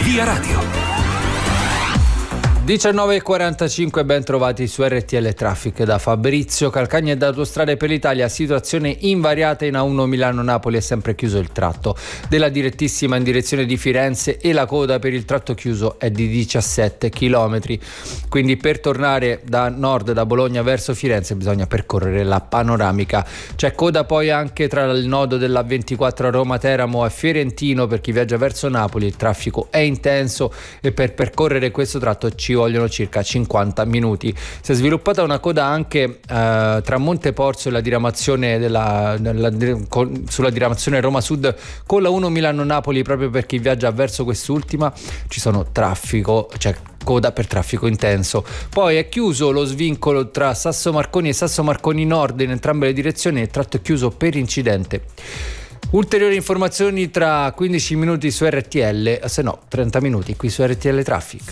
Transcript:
Via Radio. 19:45, ben trovati su RTL Traffic da Fabrizio Calcagna e da Autostrade per l'Italia. Situazione invariata in A1 Milano-Napoli, è sempre chiuso il tratto della direttissima in direzione di Firenze e la coda per il tratto chiuso è di 17 km. Quindi per tornare da nord, da Bologna verso Firenze, bisogna percorrere la panoramica. C'è coda poi anche tra il nodo della 24 a Roma Teramo e Fiorentino per chi viaggia verso Napoli. Il traffico è intenso e per percorrere questo tratto ci vogliono circa 50 minuti. Si è sviluppata una coda anche tra Monteporzio e la diramazione sulla diramazione Roma Sud con la 1 Milano-Napoli, proprio per chi viaggia verso quest'ultima. Ci sono coda per traffico intenso. Poi è chiuso lo svincolo tra Sasso Marconi e Sasso Marconi Nord in entrambe le direzioni, il tratto è chiuso per incidente. Ulteriori informazioni tra 15 minuti su RTL, se no 30 minuti qui su RTL Traffic.